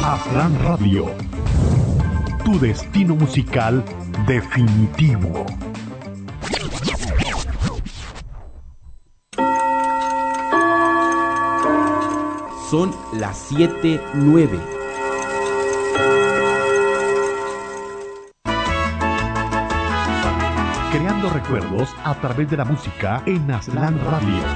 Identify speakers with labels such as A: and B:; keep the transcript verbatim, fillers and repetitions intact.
A: Aslan Radio, tu destino musical definitivo.
B: Son las siete nueve.
A: Creando recuerdos a través de la música en Aslan Radio.